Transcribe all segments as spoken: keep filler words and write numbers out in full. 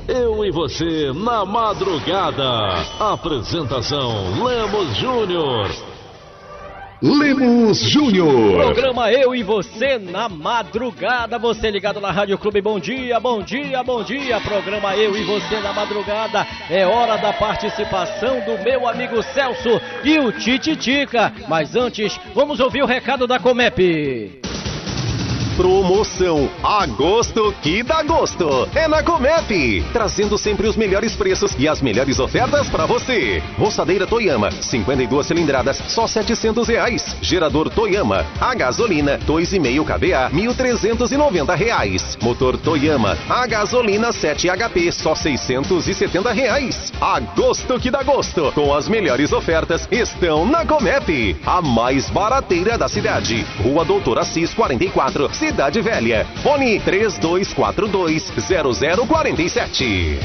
Eu e você na madrugada. Apresentação Lemos Júnior. Lemos Júnior. Programa Eu e Você na madrugada. Você ligado na Rádio Clube. Bom dia, bom dia, bom dia. Programa Eu e Você na madrugada. É hora da participação do meu amigo Celso e o Tititica. Mas antes, vamos ouvir o recado da Comep. Promoção Agosto que dá gosto. É na Comep, trazendo sempre os melhores preços e as melhores ofertas para você. Roçadeira Toyama, cinquenta e duas cilindradas, só setecentos reais. Gerador Toyama, a gasolina, dois e meio kVA, mil trezentos e noventa reais. Motor Toyama, a gasolina sete H P, só seiscentos e setenta reais. Agosto que dá gosto, com as melhores ofertas, estão na Comep, a mais barateira da cidade. Rua Doutor Assis quarenta e quatro, Cidade Velha. Fone três dois quatro dois, zero zero quatro sete.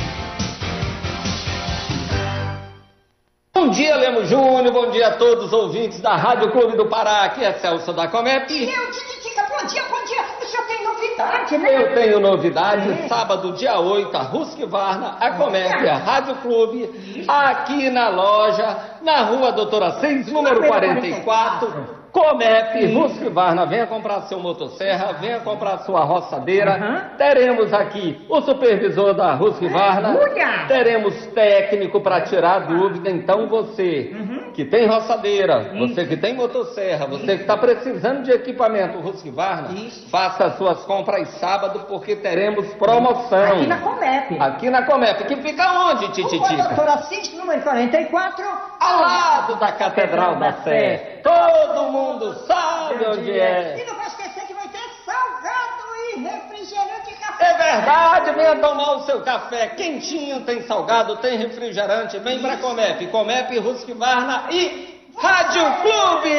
Bom dia, Lemos Júnior. Bom dia a todos os ouvintes da Rádio Clube do Pará. Aqui é Celso da Comep. Meu Tititica, bom dia, bom dia. O senhor tem novidade, né? Eu tenho novidade. É. Sábado, dia oito, a Husqvarna, a Comep, a Rádio Clube, aqui na loja, na Rua Doutora Assis, número quarenta e quatro. Comep, Husqvarna, venha comprar seu motosserra, venha comprar sua roçadeira. Uhum. Teremos aqui o supervisor da Husqvarna, Olha! teremos técnico para tirar dúvida. Então você Uhum. que tem roçadeira, Isso. você que tem motosserra, você que está precisando de equipamento Husqvarna, Isso. faça as suas compras sábado porque teremos promoção. Aqui na Comep. Aqui na Comep, que fica onde, Rua Tititica? Doutora Assis, número quarenta e quatro. Ao lado da Catedral da Sé. Todo mundo sabe onde E é. não vai esquecer que vai ter salgado e refrigerante e café. É verdade, venha tomar o seu café quentinho, tem salgado, tem refrigerante, vem pra Comep. Comep, Husqvarna e Rádio Clube!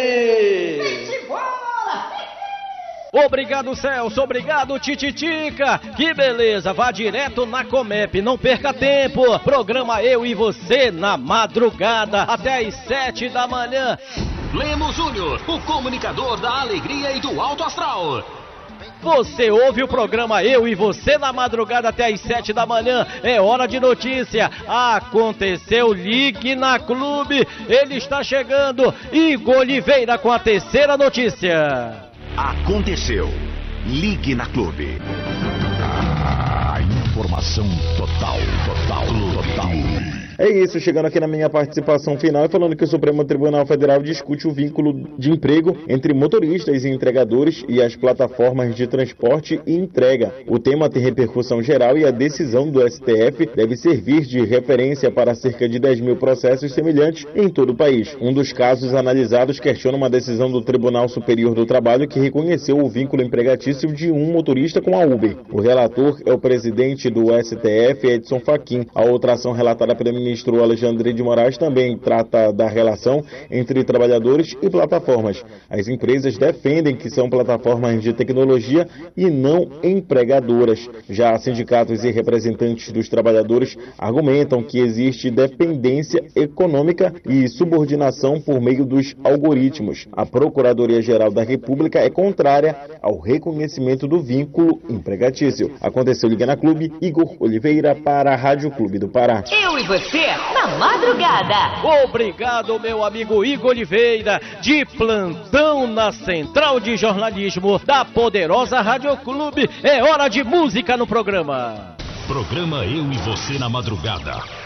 Vem embora! Obrigado, Celso. Obrigado, Tititica. Que beleza. Vá direto na Comep. Não perca tempo. Programa Eu e Você na madrugada. Até às sete da manhã. Lemos Júnior, o comunicador da alegria e do alto astral. Você ouve o programa Eu e Você na madrugada até às sete da manhã. É hora de notícia. Aconteceu, ligue na Clube. Ele está chegando. Igor Oliveira com a terceira notícia. Aconteceu. Ligue na Clube. A informação total, total, total. É isso, chegando aqui na minha participação final e falando que o Supremo Tribunal Federal discute o vínculo de emprego entre motoristas e entregadores e as plataformas de transporte e entrega. O tema tem repercussão geral e a decisão do S T F deve servir de referência para cerca de dez mil processos semelhantes em todo o país. Um dos casos analisados questiona uma decisão do Tribunal Superior do Trabalho que reconheceu o vínculo empregatício de um motorista com a Uber. O relator é o presidente do S T F, Edson Fachin. A outra ação relatada pelo ministro Alexandre de Moraes também trata da relação entre trabalhadores e plataformas. As empresas defendem que são plataformas de tecnologia e não empregadoras. Já sindicatos e representantes dos trabalhadores argumentam que existe dependência econômica e subordinação por meio dos algoritmos. A Procuradoria-Geral da República é contrária ao reconhecimento do vínculo empregatício. Aconteceu Liga na Clube, Igor Oliveira para a Rádio Clube do Pará. Eu e você na madrugada. Obrigado, meu amigo Igor Oliveira, de plantão na Central de Jornalismo da poderosa Rádio Clube. É hora de música no programa. Programa Eu e Você na madrugada.